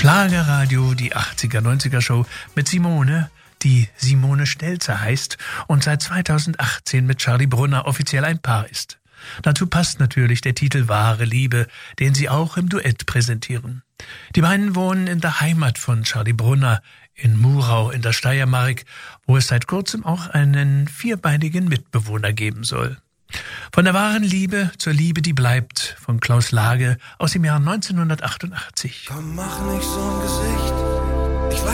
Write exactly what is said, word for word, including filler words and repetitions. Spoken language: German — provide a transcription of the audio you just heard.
Schlagerradio, die achtziger-neunziger-Show mit Simone, die Simone Stelzer heißt und seit zweitausendachtzehn mit Charlie Brunner offiziell ein Paar ist. Dazu passt natürlich der Titel Wahre Liebe, den sie auch im Duett präsentieren. Die beiden wohnen in der Heimat von Charlie Brunner, in Murau in der Steiermark, wo es seit kurzem auch einen vierbeinigen Mitbewohner geben soll. Von der wahren Liebe zur Liebe, die bleibt, von Klaus Lage aus dem Jahr neunzehnhundertachtundachtzig. Komm, mach nicht so ein Gesicht,